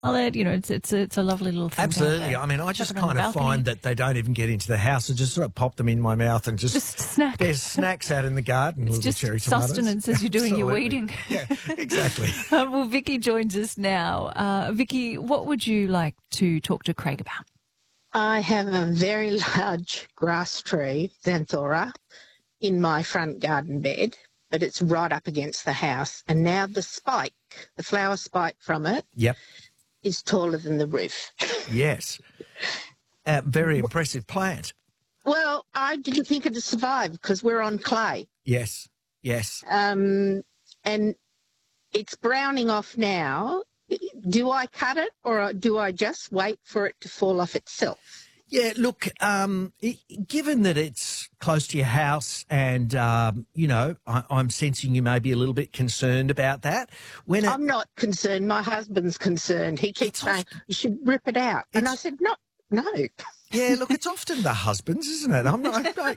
salad. You know, it's a lovely little thing. Absolutely. I mean, I just kind of find that they don't even get into the house. I just sort of pop them in my mouth and just snack. There's snacks out in the garden. It's little just cherry tomatoes. sustenance as you're doing your weeding. Yeah, exactly. Well, Vicky joins us now. Vicky, what would you like to talk to Craig about? I have a very large grass tree, Xanthora, in my front garden bed, but it's right up against the house. And now the flower spike from it is taller than the roof. Yes. Very impressive plant. Well, I didn't think it'd survive because we're on clay. Yes, yes. And it's browning off now. Do I cut it or do I just wait for it to fall off itself? Yeah, look, given that it's close to your house and, you know, I'm sensing you may be a little bit concerned about that. I'm not concerned. My husband's concerned. He keeps saying, you should rip it out. And I said, no. Yeah, look, it's often the husbands, isn't it? I'm not quite,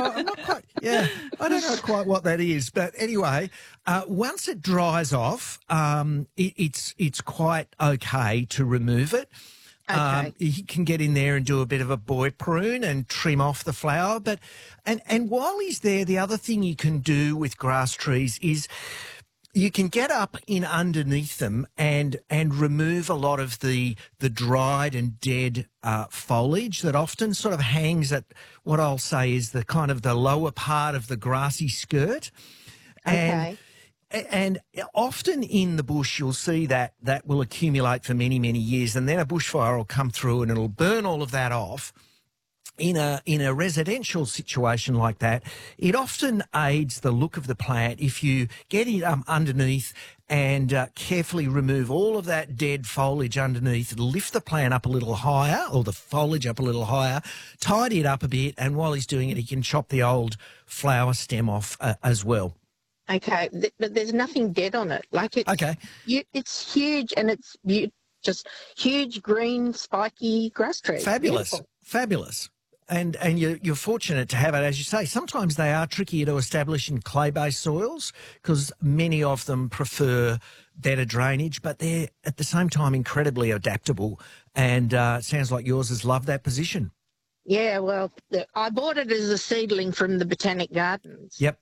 I don't know quite what that is. But anyway, once it dries off, it's quite okay to remove it. Okay. He can get in there and do a bit of a boy prune and trim off the flower. But and while he's there, the other thing you can do with grass trees is you can get up in underneath them and remove a lot of the dried and dead foliage that often sort of hangs at what I'll say is the kind of the lower part of the grassy skirt. Okay. And often in the bush, you'll see that will accumulate for many, many years, and then a bushfire will come through and it'll burn all of that off. In a residential situation like that, it often aids the look of the plant if you get it underneath and carefully remove all of that dead foliage underneath, lift the plant up a little higher, or the foliage up a little higher, tidy it up a bit, and while he's doing it, he can chop the old flower stem off as well. Okay, but there's nothing dead on it. Like it's huge, and it's just huge green spiky grass tree. Fabulous, beautiful. Fabulous. And you're fortunate to have it, as you say. Sometimes they are trickier to establish in clay-based soils because many of them prefer better drainage, but they're at the same time incredibly adaptable. And it sounds like yours has loved that position. Yeah, well, I bought it as a seedling from the Botanic Gardens. Yep.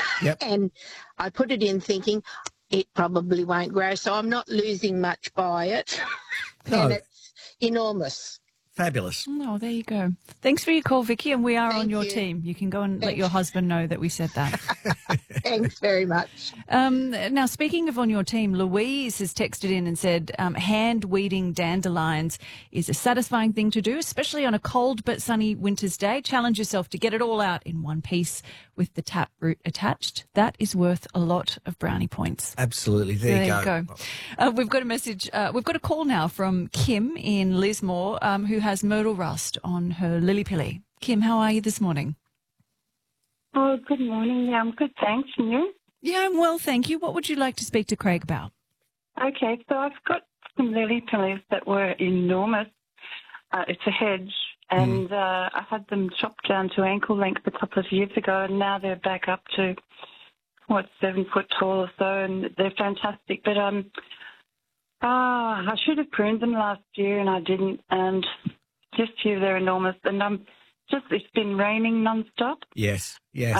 And I put it in thinking it probably won't grow, so I'm not losing much by it. No. And it's enormous. Fabulous. Oh, there you go. Thanks for your call, Vicky, and we are Thank on your you. team. You can go and let your husband know that we said that. Thanks very much. Now, speaking of on your team, Louise has texted in and said hand weeding dandelions is a satisfying thing to do, especially on a cold but sunny winter's day. Challenge yourself to get it all out in one piece with the taproot attached. That is worth a lot of brownie points. Absolutely. There you go. We've got a message. We've got a call now from Kim in Lismore who has myrtle rust on her lily pilly. Kim, how are you this morning? Oh, good morning. Yeah, I'm good, thanks. And you? Yeah, I'm well, thank you. What would you like to speak to Craig about? Okay, so I've got some lily pillies that were enormous. It's a hedge, and I had them chopped down to ankle length a couple of years ago, and now they're back up to, 7 foot tall or so, and they're fantastic. But I should have pruned them last year, and I didn't, and this year they're enormous, and it's been raining non-stop. Yes.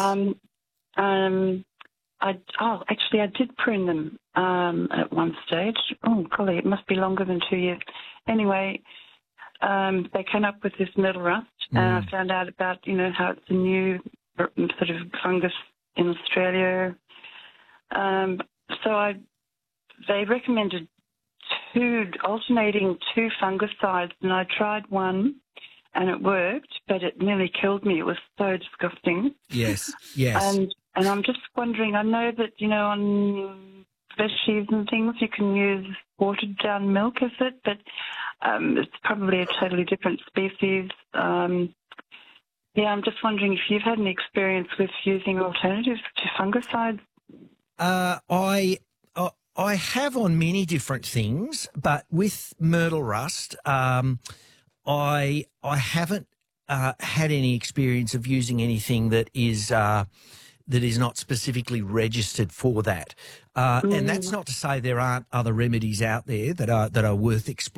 I did prune them at one stage. Oh, golly, it must be longer than 2 years. Anyway, they came up with this myrtle rust, and I found out about, how it's a new sort of fungus in Australia. They recommended alternating two fungicides, and I tried one, and it worked, but it nearly killed me. It was so disgusting. Yes. And I'm just wondering, I know that, on veggies and things you can use watered down milk, is it? But it's probably a totally different species. I'm just wondering if you've had any experience with using alternatives to fungicides. I have on many different things, but with myrtle rust, I haven't had any experience of using anything that is not specifically registered for that. And that's not to say there aren't other remedies out there that are worth exploring.